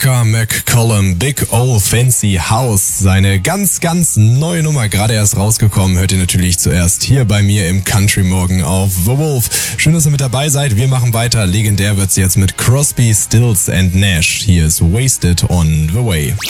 Tucker McCollum, Big Ol' Fancy House. Seine ganz neue Nummer, gerade erst rausgekommen, hört ihr natürlich zuerst hier bei mir im Country Morgen auf The Wolf. Schön, dass ihr mit dabei seid. Wir machen weiter. Legendär wird's jetzt mit Crosby, Stills and Nash. Hier ist Wasted on the Way.